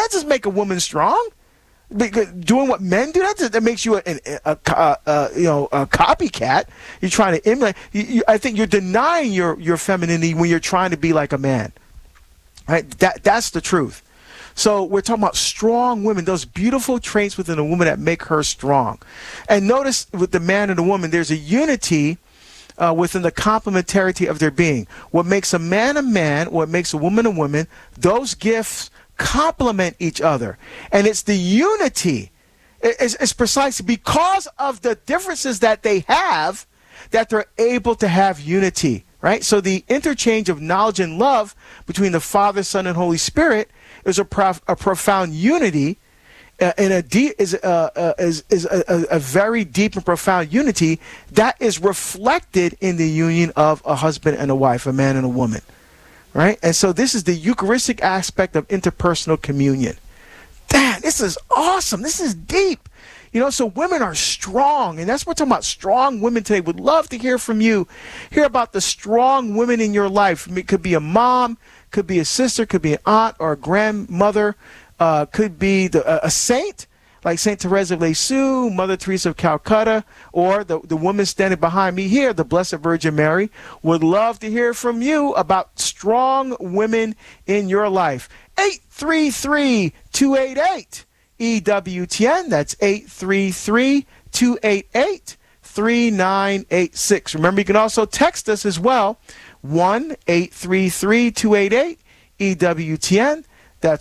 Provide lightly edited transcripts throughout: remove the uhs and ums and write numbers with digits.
That doesn't make a woman strong. Because doing what men do, that makes you a copycat. You're trying to emulate. I think you're denying your femininity when you're trying to be like a man. Right? That's the truth. So we're talking about strong women, those beautiful traits within a woman that make her strong. And notice with the man and the woman, there's a unity within the complementarity of their being. What makes a man, what makes a woman, those gifts complement each other. And it's the unity. It's precisely because of the differences that they have that they're able to have unity, right? So the interchange of knowledge and love between the Father, Son, and Holy Spirit is a profound unity, and a very deep and profound unity that is reflected in the union of a husband and a wife, a man and a woman. Right? And so this is the Eucharistic aspect of interpersonal communion. Damn, this is awesome. This is deep. So women are strong, and that's what we're talking about, strong women today. Would love to hear from you. Hear about the strong women in your life. It could be a mom, could be a sister, could be an aunt or a grandmother, could be a saint, like St. Teresa of Lisieux, Mother Teresa of Calcutta, or the woman standing behind me here, the Blessed Virgin Mary. Would love to hear from you about strong women in your life. 833-288-EWTN. That's 833-288-3986. Remember, you can also text us as well, 1-833-288-EWTN. That's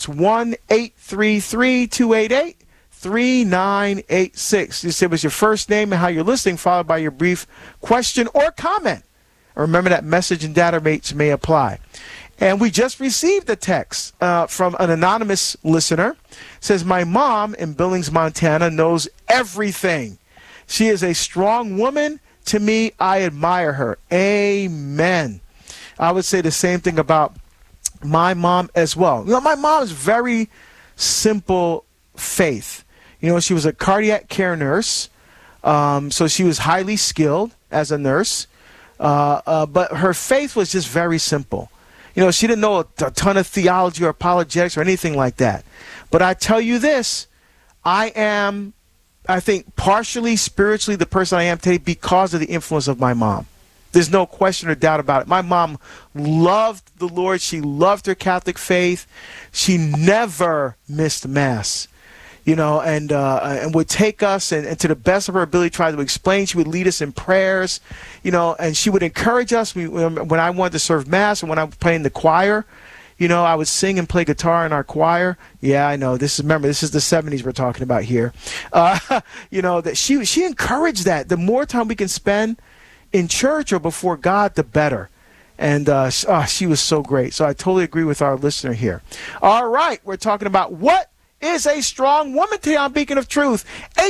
1-833-288-3986. You say it was your first name and how you're listening, followed by your brief question or comment. Remember that message and data rates may apply. And we just received a text from an anonymous listener. It says, my mom in Billings, Montana knows everything. She is a strong woman. To me, I admire her. Amen. I would say the same thing about my mom as well. My mom is very simple faith. She was a cardiac care nurse, so she was highly skilled as a nurse, but her faith was just very simple. She didn't know a ton of theology or apologetics or anything like that. But I tell you this, I am, I think, partially spiritually the person I am today because of the influence of my mom. There's no question or doubt about it. My mom loved the Lord. She loved her Catholic faith. She never missed Mass, and would take us and to the best of her ability try to explain. She would lead us in prayers, and she would encourage us. When I wanted to serve Mass and when I was playing the choir, I would sing and play guitar in our choir. Yeah, I know. Remember, this is the 70s we're talking about here. That she encouraged that. The more time we can spend in church or before God, the better. And she was so great. So I totally agree with our listener here. All right, we're talking about what is a strong woman today on Beacon of Truth.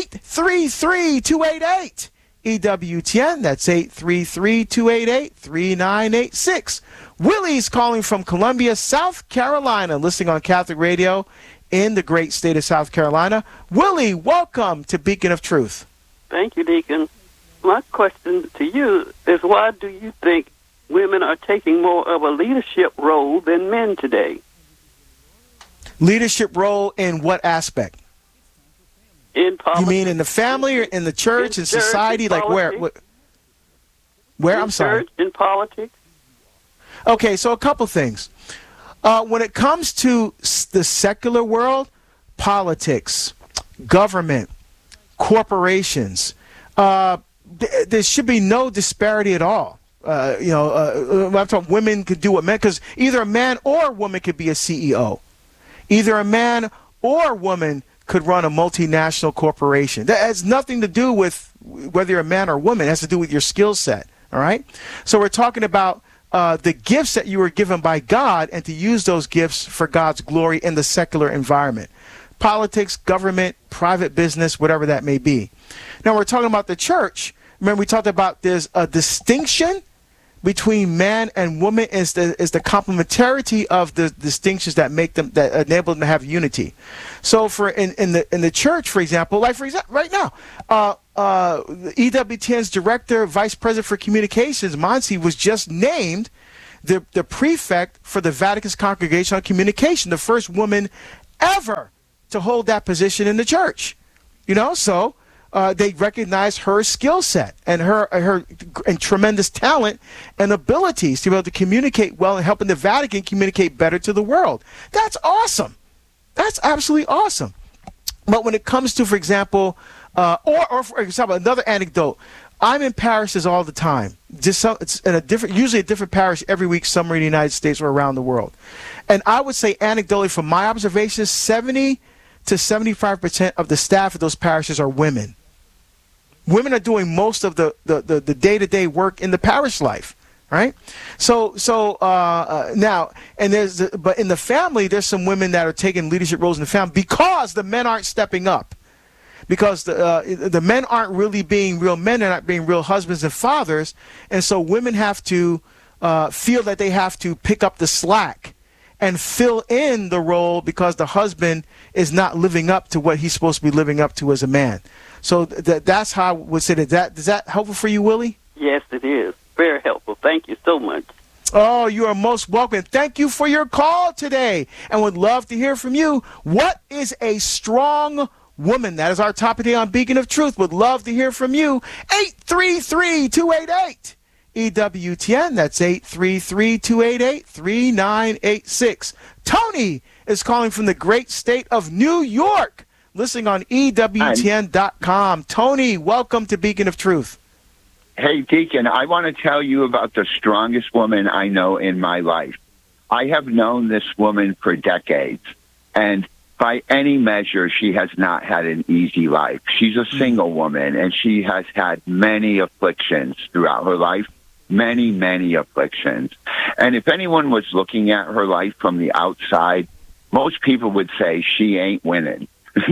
833-288-EWTN. That's 833-288-3986. Willie's calling from Columbia, South Carolina, listening on Catholic Radio in the great state of South Carolina. Willie, welcome to Beacon of Truth. Thank you, Deacon. My question to you is, why do you think women are taking more of a leadership role than men today? Leadership role in what aspect? In politics. You mean in the family or in the church, in society? Like where? Where? I'm sorry. Church, in politics. Okay, so a couple things. When it comes to the secular world, politics, government, corporations, there should be no disparity at all. I'm talking women could do what men, because either a man or a woman could be a CEO. Either a man or a woman could run a multinational corporation. That has nothing to do with whether you're a man or a woman. It has to do with your skill set, all right? So we're talking about the gifts that you were given by God and to use those gifts for God's glory in the secular environment. Politics, government, private business, whatever that may be. Now we're talking about the church. Remember, we talked about there's a distinction between man and woman is the complementarity of the distinctions that make them, that enable them to have unity. So for in the church, for example, right now, EWTN's director, vice president for communications, Monsi, was just named the prefect for the Vatican's Congregation on Communication, the first woman ever to hold that position in the church. So they recognize her skill set and her tremendous talent and abilities to be able to communicate well and helping the Vatican communicate better to the world. That's awesome. That's absolutely awesome. But when it comes to, for example, or for example, another anecdote, I'm in parishes all the time. It's in usually a different parish every week, somewhere in the United States or around the world. And I would say anecdotally, from my observations, 70 to 75% of the staff of those parishes are women. Women are doing most of the day-to-day work in the parish life, right? So now, but in the family, there's some women that are taking leadership roles in the family because the men aren't stepping up. Because the men aren't really being real men, they're not being real husbands and fathers, and so women have to feel that they have to pick up the slack and fill in the role because the husband is not living up to what he's supposed to be living up to as a man. So that's how I would say that. Is that helpful for you, Willie? Yes, it is. Very helpful. Thank you so much. Oh, you are most welcome. Thank you for your call today, and would love to hear from you. What is a strong woman? That is our topic today on Beacon of Truth. Would love to hear from you. 833-288-EWTN. That's 833-288-3986. Tony is calling from the great state of New York, listening on EWTN.com. Tony, welcome to Beacon of Truth. Hey, Deacon, I want to tell you about the strongest woman I know in my life. I have known this woman for decades, and by any measure, she has not had an easy life. She's a single woman, and she has had many afflictions throughout her life, many, many afflictions. And if anyone was looking at her life from the outside, most people would say she ain't winning,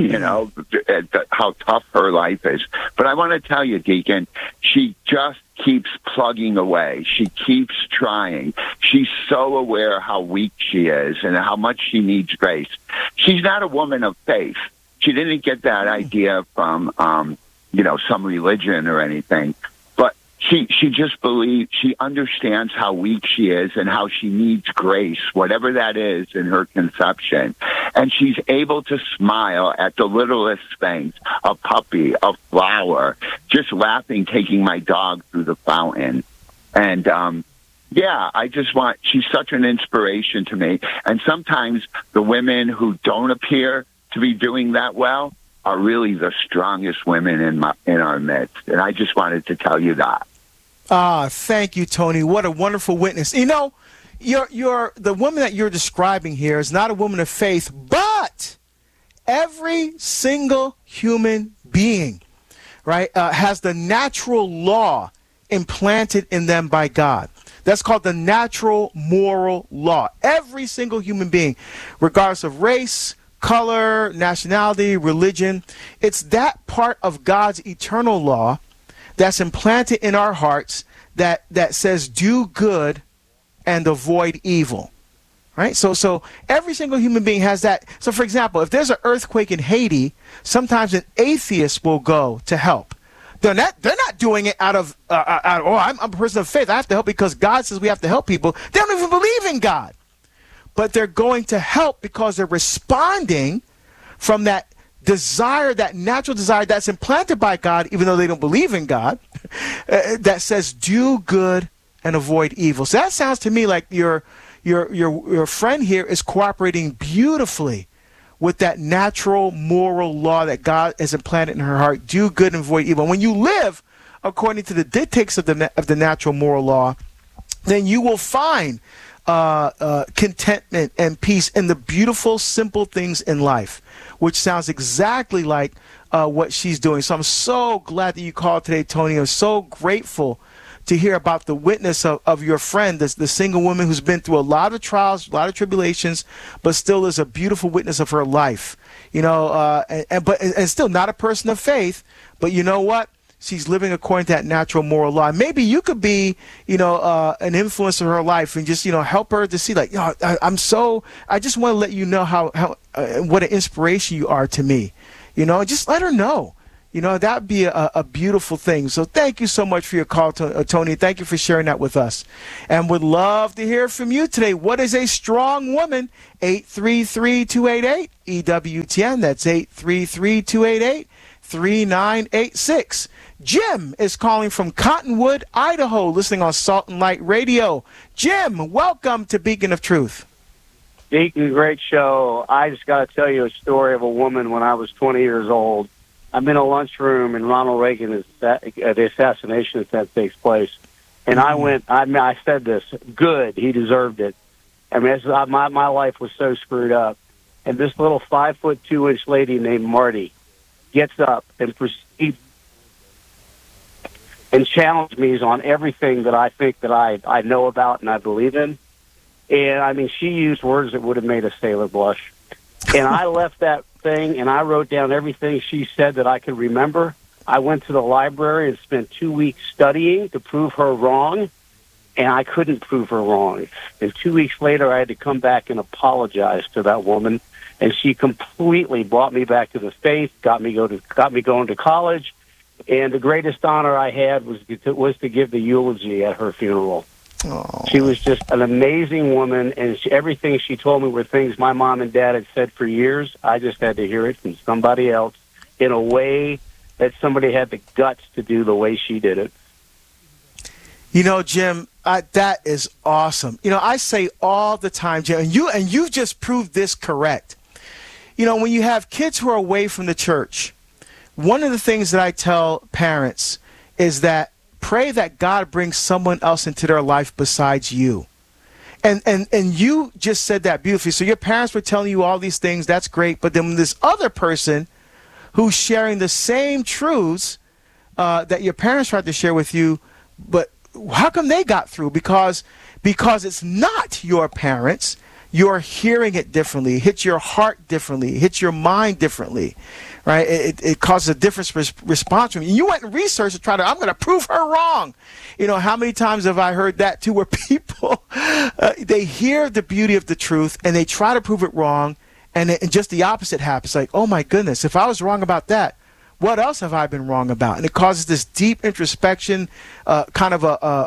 how tough her life is. But I want to tell you, Deacon, she just keeps plugging away. She keeps trying. She's so aware how weak she is and how much she needs grace. She's not a woman of faith. She didn't get that idea from, some religion or anything. But she just believes, she understands how weak she is and how she needs grace, whatever that is in her conception. And she's able to smile at the littlest things, a puppy, a flower, just laughing, taking my dog through the fountain. And, she's such an inspiration to me. And sometimes the women who don't appear to be doing that well are really the strongest women in our midst. And I just wanted to tell you that. Thank you, Tony. What a wonderful witness. The woman that you're describing here is not a woman of faith, but every single human being, right, has the natural law implanted in them by God. That's called the natural moral law. Every single human being, regardless of race, color, nationality, religion, it's that part of God's eternal law that's implanted in our hearts that says do good and avoid evil. Right? So every single human being has that. So, for example, if there's an earthquake in Haiti, sometimes an atheist will go to help. They're not doing it out of I'm a person of faith, I have to help because God says we have to help people. They don't even believe in God. But they're going to help because they're responding from that desire, that natural desire that's implanted by God, even though they don't believe in God, that says do good and avoid evil. So that sounds to me like your friend here is cooperating beautifully with that natural moral law that God has implanted in her heart. Do good and avoid evil. When you live according to the dictates of the natural moral law, then you will find contentment and peace in the beautiful, simple things in life, which sounds exactly like what she's doing. So I'm so glad that you called today, Tony. I'm so grateful to hear about the witness of your friend, the single woman who's been through a lot of trials, a lot of tribulations, but still is a beautiful witness of her life. And still not a person of faith, but you know what? She's living according to that natural moral law. And maybe you could be, an influence in her life and just, help her to see, like, I just want to let you know how what an inspiration you are to me. Just let her know. You know, that would be a beautiful thing. So thank you so much for your call, Tony. Thank you for sharing that with us. And would love to hear from you today. What is a strong woman? 833-288-EWTN. That's 833-288-3986. Jim is calling from Cottonwood, Idaho, listening on Salt and Light Radio. Jim, welcome to Beacon of Truth. Deacon, great show. I just got to tell you a story of a woman when I was 20 years old. I'm in a lunchroom, and Ronald Reagan the assassination attempt takes place. And I said this, good, he deserved it. I mean, my life was so screwed up. And this little 5'2" lady named Marty gets up and proceeds and challenged me on everything that I think that I know about and I believe in. And, I mean, she used words that would have made a sailor blush. And I left that thing, and I wrote down everything she said that I could remember. I went to the library and spent 2 weeks studying to prove her wrong, and I couldn't prove her wrong. And 2 weeks later, I had to come back and apologize to that woman, and she completely brought me back to the faith, got me going to college, and the greatest honor I had was to give the eulogy at her funeral. Oh. She was just an amazing woman, and everything she told me were things my mom and dad had said for years. I just had to hear it from somebody else in a way that somebody had the guts to do the way she did it. You know, Jim, that is awesome. You know, I say all the time, Jim, and you've just proved this correct. You know, when you have kids who are away from the church, one of the things that I tell parents is that pray that God brings someone else into their life besides you. And you just said that beautifully. So your parents were telling you all these things. That's great. But then this other person who's sharing the same truths that your parents tried to share with you, but how come they got through? Because it's not your parents. You're hearing it differently. It hits your heart differently. It hits your mind differently. Right? It causes a different response from you. You went and researched to try to, I'm going to prove her wrong. You know, how many times have I heard that too, where people, they hear the beauty of the truth and they try to prove it wrong, and just the opposite happens. Like, oh my goodness, if I was wrong about that, what else have I been wrong about? And it causes this deep introspection, kind of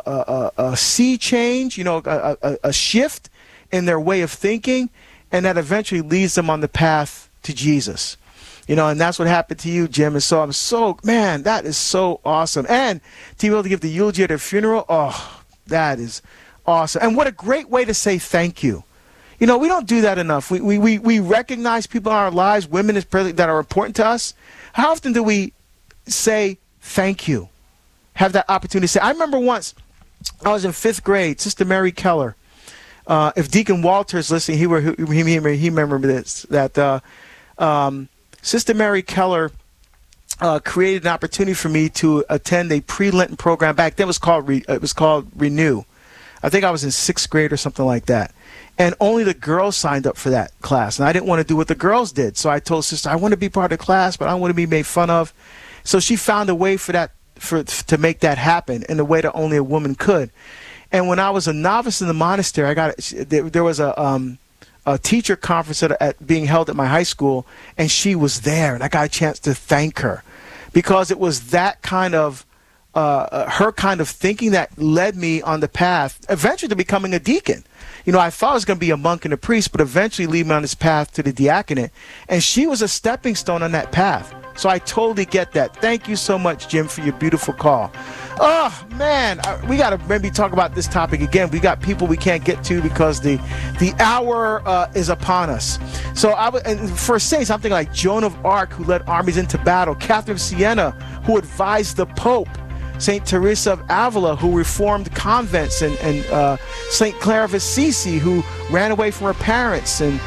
a sea change, you know, a shift in their way of thinking, and that eventually leads them on the path to Jesus. You know, and that's what happened to you, Jim. And so man, that is so awesome. And to be able to give the eulogy at her funeral, oh, that is awesome. And what a great way to say thank you. You know, we don't do that enough. We recognize people in our lives, women that are important to us. How often do we say thank you? Have that opportunity to say. I remember once I was in 5th grade, Sister Mary Keller. If Deacon Walter's listening, he remembered this, that Sister Mary Keller created an opportunity for me to attend a pre-Lenten program. Back then it was called Renew. I think I was in 6th grade or something like that. And only the girls signed up for that class. And I didn't want to do what the girls did. So I told Sister, I want to be part of the class, but I don't want to be made fun of. So she found a way to make that happen in a way that only a woman could. And when I was a novice in the monastery, there was a teacher conference being held at my high school, and she was there, and I got a chance to thank her, because it was that kind of her kind of thinking that led me on the path eventually to becoming a deacon. You know, I thought I was going to be a monk and a priest, but eventually lead me on this path to the diaconate, and she was a stepping stone on that path. So I totally get that. Thank you so much, Jim, for your beautiful call. Oh, man, we got to maybe talk about this topic again. We got people we can't get to because the hour is upon us. So and for saints, I'm thinking like Joan of Arc, who led armies into battle, Catherine of Siena, who advised the Pope, St. Teresa of Avila, who reformed convents, and St. Clare of Assisi, who ran away from her parents, and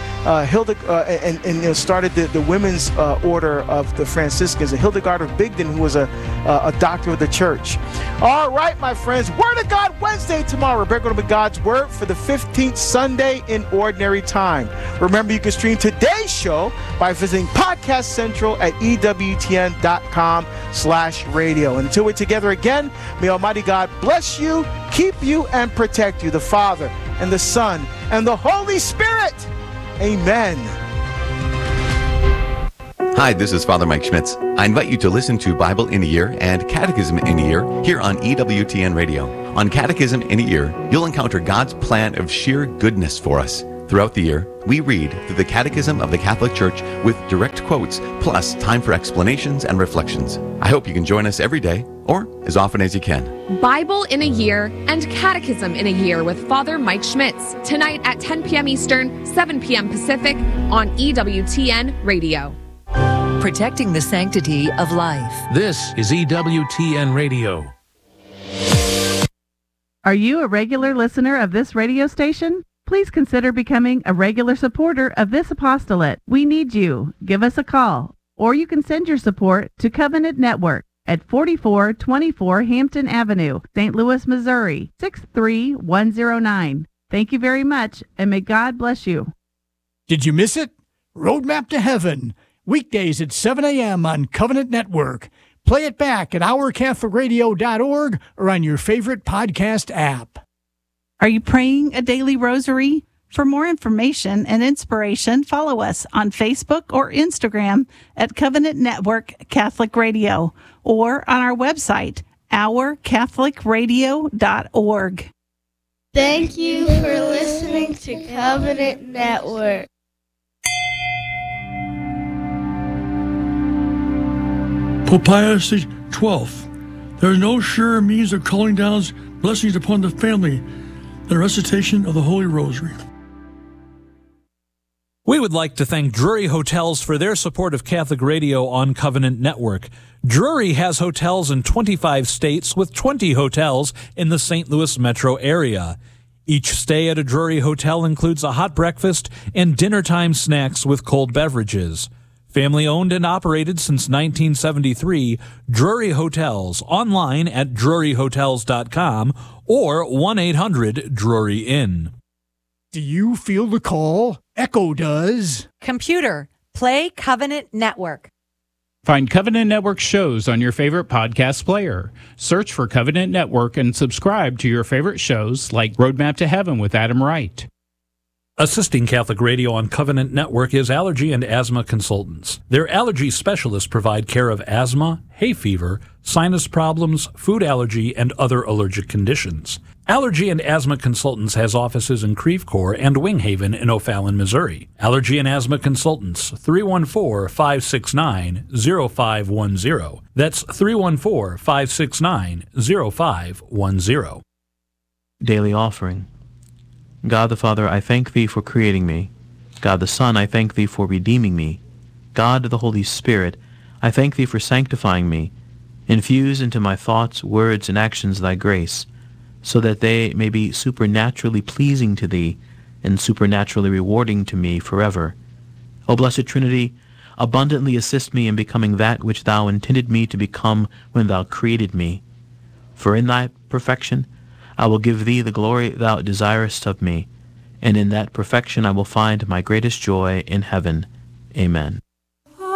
started the women's order of the Franciscans, and Hildegard of Bingen, who was a doctor of the church. All right, my friends, Word of God Wednesday tomorrow. We're going to be God's Word for the 15th Sunday in Ordinary Time. Remember, you can stream today's show by visiting Podcast Central at EWTN.com/radio. And until we're together again, may Almighty God bless you, keep you, and protect you, the Father and the Son and the Holy Spirit. Amen. Hi, this is Father Mike Schmitz. I invite you to listen to Bible in a Year and Catechism in a Year here on EWTN Radio. On Catechism in a Year, you'll encounter God's plan of sheer goodness for us. Throughout the year, we read through the Catechism of the Catholic Church with direct quotes, plus time for explanations and reflections. I hope you can join us every day, or as often as you can. Bible in a Year and Catechism in a Year with Father Mike Schmitz, tonight at 10 p.m. Eastern, 7 p.m. Pacific on EWTN Radio. Protecting the sanctity of life. This is EWTN Radio. Are you a regular listener of this radio station? Please consider becoming a regular supporter of this apostolate. We need you. Give us a call, or you can send your support to Covenant Network at 4424 Hampton Avenue, St. Louis, Missouri, 63109. Thank you very much, and may God bless you. Did you miss it? Roadmap to Heaven, weekdays at 7 a.m. on Covenant Network. Play it back at ourcatholicradio.org or on your favorite podcast app. Are you praying a daily rosary? For more information and inspiration, follow us on Facebook or Instagram at Covenant Network Catholic Radio or on our website, ourcatholicradio.org. Thank you for listening to Covenant Network. Pope Pius XII. There is no surer means of calling down blessings upon the family than a recitation of the Holy Rosary. We would like to thank Drury Hotels for their support of Catholic Radio on Covenant Network. Drury has hotels in 25 states with 20 hotels in the St. Louis metro area. Each stay at a Drury Hotel includes a hot breakfast and dinner-time snacks with cold beverages. Family owned and operated since 1973, Drury Hotels, online at druryhotels.com or 1-800-DRURY-INN. Do you feel the call? Echo does. Computer, play Covenant Network. Find Covenant Network shows on your favorite podcast player. Search for Covenant Network and subscribe to your favorite shows like Roadmap to Heaven with Adam Wright. Assisting Catholic Radio on Covenant Network is Allergy and Asthma Consultants. Their allergy specialists provide care of asthma, hay fever, sinus problems, food allergy, and other allergic conditions. Allergy and Asthma Consultants has offices in Creve Coeur and Wing Haven in O'Fallon, Missouri. Allergy and Asthma Consultants, 314-569-0510. That's 314-569-0510. Daily Offering. God the Father, I thank Thee for creating me. God the Son, I thank Thee for redeeming me. God the Holy Spirit, I thank Thee for sanctifying me. Infuse into my thoughts, words, and actions Thy grace, so that they may be supernaturally pleasing to Thee and supernaturally rewarding to me forever. O Blessed Trinity, abundantly assist me in becoming that which Thou intended me to become when Thou created me. For in Thy perfection I will give Thee the glory Thou desirest of me, and in that perfection I will find my greatest joy in heaven. Amen.